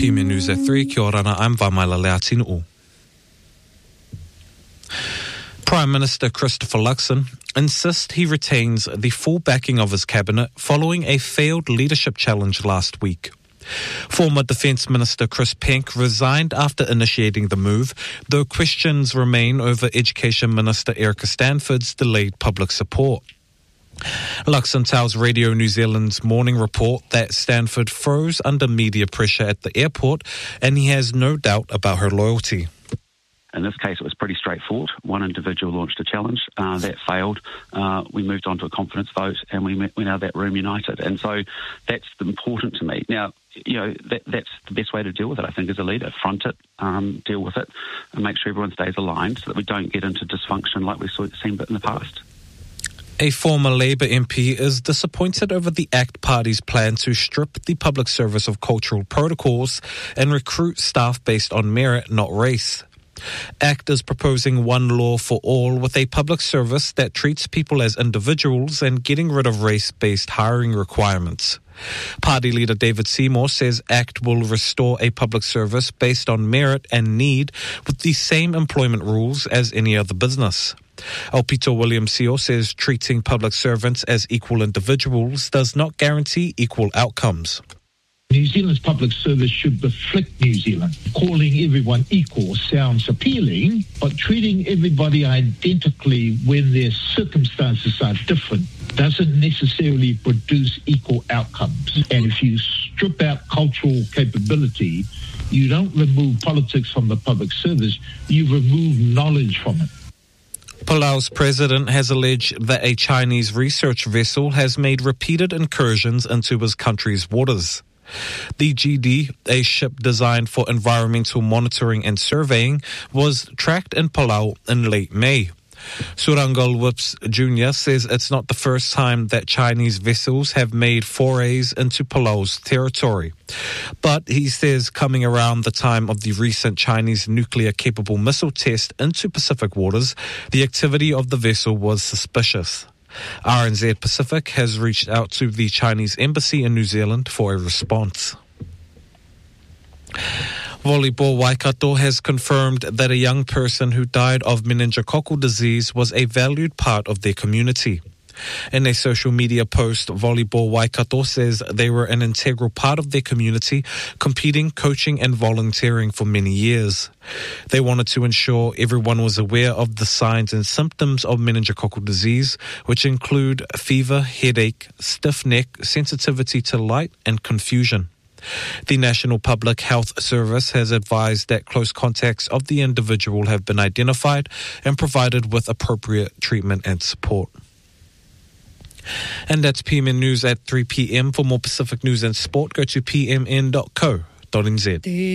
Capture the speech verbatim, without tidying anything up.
P M News at three, kia ora, I'm Vamaila Leatinu. Prime Minister Christopher Luxon insists he retains the full backing of his cabinet following a failed leadership challenge last week. Former Defence Minister Chris Penk resigned after initiating the move, though questions remain over Education Minister Erica Stanford's delayed public support. Luxon tells Radio New Zealand's Morning Report that Stanford froze under media pressure at the airport and he has no doubt about her loyalty. In this case, it was pretty straightforward. One individual launched a challenge. Uh, that failed. Uh, we moved on to a confidence vote and we went out of that room united. And so that's important to me. Now, you know, that, that's the best way to deal with it, I think, as a leader. Front it, um, deal with it, and make sure everyone stays aligned so that we don't get into dysfunction like we've seen in the past. A former Labour M P is disappointed over the ACT Party's plan to strip the public service of cultural protocols and recruit staff based on merit, not race. ACT is proposing one law for all with a public service that treats people as individuals and getting rid of race-based hiring requirements. Party leader David Seymour says ACT will restore a public service based on merit and need with the same employment rules as any other business. Alpito Williams-Seo says treating public servants as equal individuals does not guarantee equal outcomes. New Zealand's public service should reflect New Zealand. Calling everyone equal sounds appealing, but treating everybody identically when their circumstances are different doesn't necessarily produce equal outcomes. And if you strip out cultural capability, you don't remove politics from the public service, you remove knowledge from it. Palau's president has alleged that a Chinese research vessel has made repeated incursions into his country's waters. The G D, a ship designed for environmental monitoring and surveying, was tracked in Palau in late May. Surangal Whips Junior says it's not the first time that Chinese vessels have made forays into Palau's territory. But he says coming around the time of the recent Chinese nuclear-capable missile test into Pacific waters, the activity of the vessel was suspicious. R N Z Pacific has reached out to the Chinese embassy in New Zealand for a response. Volleyball Waikato has confirmed that a young person who died of meningococcal disease was a valued part of their community. In a social media post, Volleyball Waikato says they were an integral part of their community, competing, coaching and volunteering for many years. They wanted to ensure everyone was aware of the signs and symptoms of meningococcal disease, which include fever, headache, stiff neck, sensitivity to light and confusion. The National Public Health Service has advised that close contacts of the individual have been identified and provided with appropriate treatment and support. And that's P M N News at three p.m. For more Pacific news and sport, go to p m n dot co dot n z.